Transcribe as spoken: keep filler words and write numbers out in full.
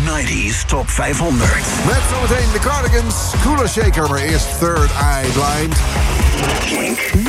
nineties Top vijfhonderd. Met zometeen de Cardigans, Cooler Shaker, maar eerst Third Eye Blind. Kink